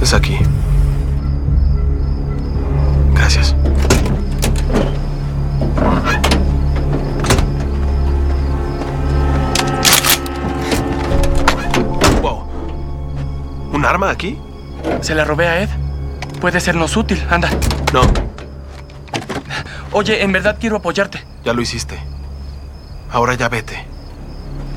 Es aquí. Gracias. Wow. ¿Un arma aquí? Se la robé a Ed. Puede sernos útil. Anda. No, Oye, en verdad quiero apoyarte. ya lo hiciste. Ahora ya vete.